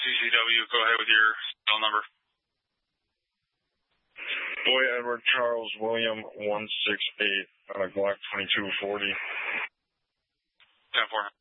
CCW, go ahead with your cell number. Boy Edward Charles William 168 on a Glock 2240. 10-4.